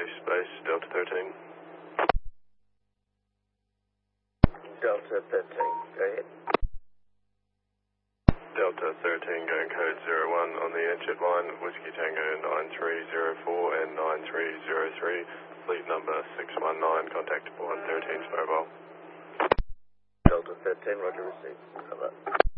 space, Delta 13. Delta 13, go ahead. Delta 13 going code 01 on the entry line, Whiskey Tango 9304 and 9303, fleet number 619, contact 113's mobile. Delta 13, roger, received. Over.